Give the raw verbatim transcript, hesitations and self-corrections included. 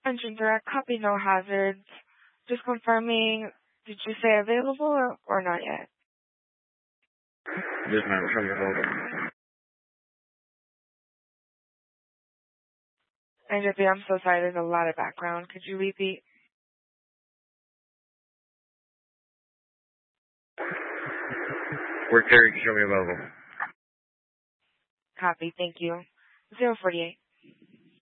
Engine direct, copy, no hazards. Just confirming, did you say available or, or not yet? Yes, ma'am. Show me available. And J P, I'm so sorry, there's a lot of background. Could you repeat? We're carried. Show me available. Copy, thank you. zero forty-eight.